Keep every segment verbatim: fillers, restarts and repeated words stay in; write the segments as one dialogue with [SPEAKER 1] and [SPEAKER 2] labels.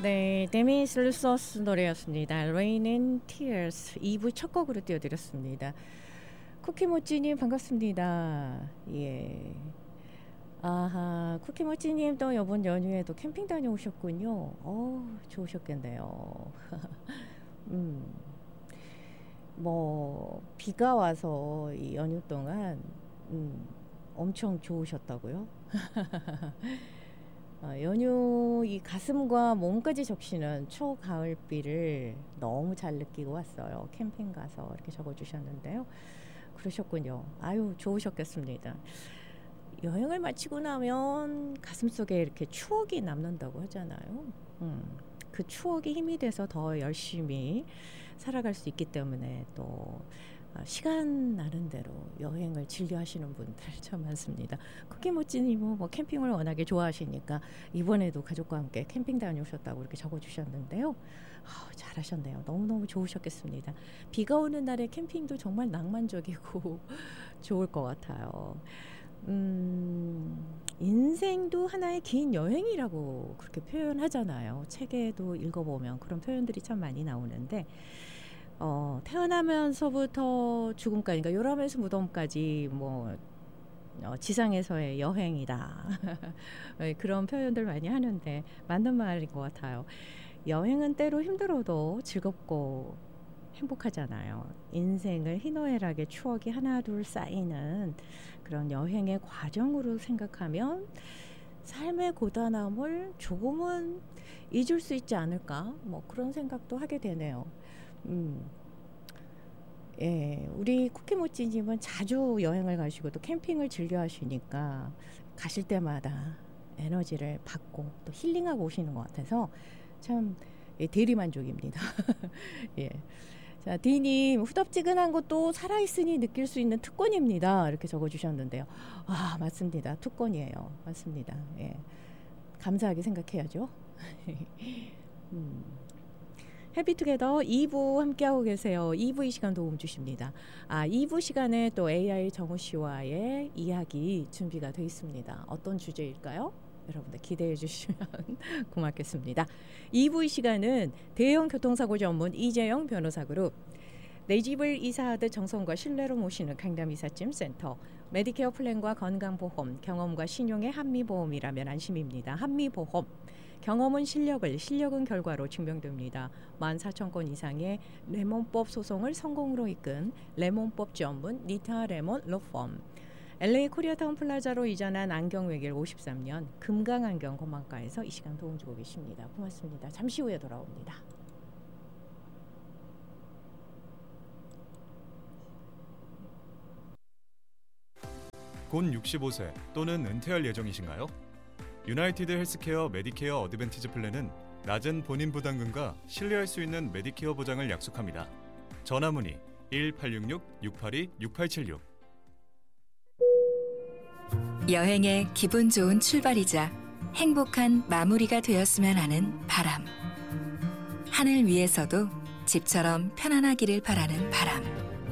[SPEAKER 1] 네, 데미 슬루서스 노래였습니다. Rain and Tears 이 부 첫 곡으로 띄워드렸습니다. 쿠키모찌님 반갑습니다. 예. 아하, 쿠키모찌님 또 이번 연휴에도 캠핑 다녀오셨군요. 어, 좋으셨겠네요. 음, 뭐 비가 와서 이 연휴 동안 음, 엄청 좋으셨다고요? 어, 연휴 이 가슴과 몸까지 적시는 초가을비를 너무 잘 느끼고 왔어요. 캠핑 가서 이렇게 적어주셨는데요. 그러셨군요. 아유, 좋으셨겠습니다. 여행을 마치고 나면 가슴속에 이렇게 추억이 남는다고 하잖아요. 음, 그 추억이 힘이 돼서 더 열심히 살아갈 수 있기 때문에 또 시간 나는 대로 여행을 즐겨 하시는 분들 참 많습니다. 쿠키모찌님은 뭐 캠핑을 워낙에 좋아하시니까 이번에도 가족과 함께 캠핑 다녀오셨다고 이렇게 적어주셨는데요. 아, 잘하셨네요. 너무너무 좋으셨겠습니다. 비가 오는 날에 캠핑도 정말 낭만적이고 좋을 것 같아요. 음, 인생도 하나의 긴 여행이라고 그렇게 표현하잖아요. 책에도 읽어보면 그런 표현들이 참 많이 나오는데 어, 태어나면서부터 지금까지, 그러니까 요람에서 무덤까지 뭐 어, 지상에서의 여행이다. 그런 표현들 많이 하는데 맞는 말인 것 같아요. 여행은 때로 힘들어도 즐겁고 행복하잖아요. 인생을 희노애락의 추억이 하나 둘 쌓이는 그런 여행의 과정으로 생각하면 삶의 고단함을 조금은 잊을 수 있지 않을까? 뭐 그런 생각도 하게 되네요. 음, 예, 우리 쿠키모찌님은 자주 여행을 가시고 또 캠핑을 즐겨 하시니까 가실 때마다 에너지를 받고 또 힐링하고 오시는 것 같아서 참 예, 대리만족입니다. 예. 자, D님, 후덥지근한 것도 살아있으니 느낄 수 있는 특권입니다. 이렇게 적어주셨는데요. 아, 맞습니다. 특권이에요. 맞습니다. 예. 감사하게 생각해야죠. 음. 해피투게더 이 부 함께하고 계세요. 이 부 이 시간 도움 주십니다. 아, 이 부 시간에 또 에이아이 정우 씨와의 이야기 준비가 되어 있습니다. 어떤 주제일까요? 여러분들 기대해 주시면 고맙겠습니다. 이 부 이 시간은 대형 교통사고 전문 이재영 변호사 그룹, 내 집을 이사하듯 정성과 신뢰로 모시는 강남 이삿짐 센터, 메디케어 플랜과 건강보험, 경험과 신용의 한미보험이라면 안심입니다. 한미보험. 경험은 실력을, 실력은 결과로 증명됩니다. 만 사천 건 이상의 레몬법 소송을 성공으로 이끈 레몬법 전문 니타 레몬 로펌. 엘에이 코리아타운 플라자로 이전한 안경외길 오십삼 년 금강안경 건망가에서 이 시간 도움 주고 계십니다. 고맙습니다. 잠시 후에 돌아옵니다.
[SPEAKER 2] 곧 육십오 세 또는 은퇴할 예정이신가요? 유나이티드 헬스케어 메디케어 어드밴티지 플랜은 낮은 본인 부담금과 신뢰할 수 있는 메디케어 보장을 약속합니다. 전화 문의 일 팔육육 육팔이 육팔칠육.
[SPEAKER 3] 여행의 기분 좋은 출발이자 행복한 마무리가 되었으면 하는 바람. 하늘 위에서도 집처럼 편안하기를 바라는 바람.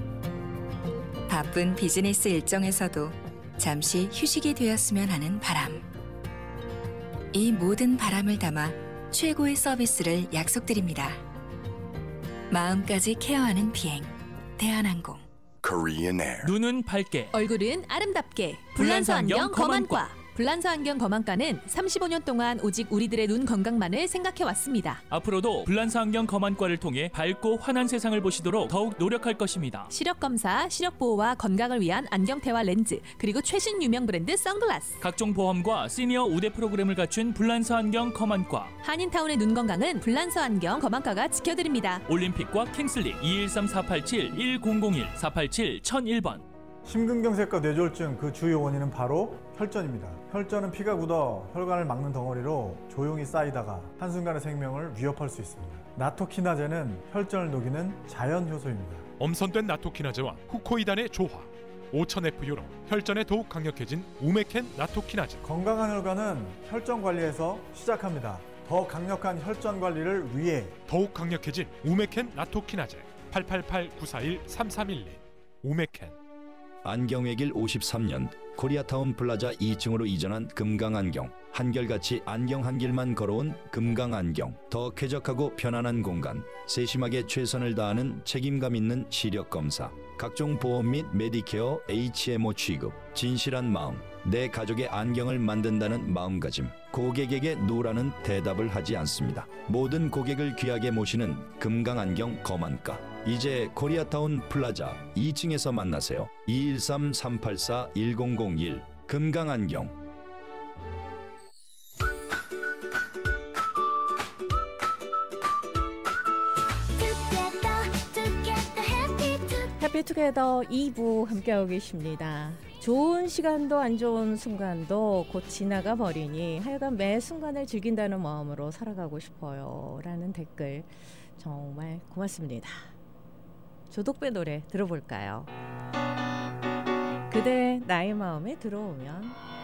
[SPEAKER 3] 바쁜 비즈니스 일정에서도 잠시 휴식이 되었으면 하는 바람. 이 모든 바람을 담아 최고의 서비스를 약속드립니다. 마음까지 케어하는 비행, 대한항공.
[SPEAKER 4] Korean Air.
[SPEAKER 5] 눈은 밝게,
[SPEAKER 6] 얼굴은 아름답게. 불란서 안경 검안과. 불란서 안경 검안과는 삼십오 년 동안 오직 우리들의 눈 건강만을 생각해왔습니다.
[SPEAKER 5] 앞으로도 불란서 안경 검안과를 통해 밝고 환한 세상을 보시도록 더욱 노력할 것입니다.
[SPEAKER 6] 시력 검사, 시력 보호와 건강을 위한 안경테와 렌즈, 그리고 최신 유명 브랜드 선글라스.
[SPEAKER 5] 각종 보험과 시니어 우대 프로그램을 갖춘 불란서 안경 검안과.
[SPEAKER 6] 한인타운의 눈 건강은 불란서 안경 검안과가 지켜드립니다.
[SPEAKER 5] 올림픽과 킹슬리 이일삼 사팔칠 일공공일 사팔칠 천일 번.
[SPEAKER 7] 심근경색과 뇌졸중 그 주요 원인은 바로 혈전입니다. 혈전은 피가 굳어 혈관을 막는 덩어리로 조용히 쌓이다가 한순간의 생명을 위협할 수 있습니다. 나토키나제는 혈전을 녹이는 자연 효소입니다.
[SPEAKER 8] 엄선된 나토키나제와 후코이단의 조화, 오천 에프유로 혈전에 더욱 강력해진 우메켄 나토키나제.
[SPEAKER 7] 건강한 혈관은 혈전 관리에서 시작합니다. 더 강력한 혈전 관리를 위해
[SPEAKER 8] 더욱 강력해진 우메켄 나토키나제. 팔팔팔 구사일 삼삼일이. 우메켄.
[SPEAKER 9] 안경외길 오십삼 년
[SPEAKER 4] 코리아타운 플라자 이 층으로 이전한 금강안경. 한결같이 안경 한 길만 걸어온 금강안경. 더 쾌적하고 편안한 공간. 세심하게 최선을 다하는 책임감 있는 시력 검사. 각종 보험 및 메디케어 에이치엠오 취급. 진실한 마음. 내 가족의 안경을 만든다는 마음가짐. 고객에게 노라는 대답을 하지 않습니다. 모든 고객을 귀하게 모시는 금강안경 거만가. 이제 코리아타운 플라자 이 층에서 만나세요. 이일삼 삼팔사 일공공일 금강안경.
[SPEAKER 1] 해피투게더 이 부 함께하고 계십니다. 좋은 시간도 안 좋은 순간도 곧 지나가 버리니 하여간 매 순간을 즐긴다는 마음으로 살아가고 싶어요 라는 댓글 정말 고맙습니다. 조덕배 노래 들어볼까요? 그대 나의 마음에 들어오면.